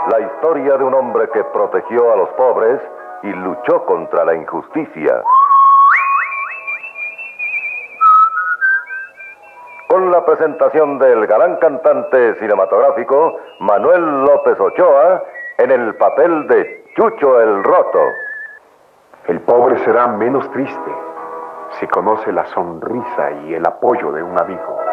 la historia de un hombre que protegió a los pobres y luchó contra la injusticia. Con la presentación del galán cantante cinematográfico Manuel López Ochoa en el papel de Chucho el Roto. El pobre será menos triste si conoce la sonrisa y el apoyo de un amigo.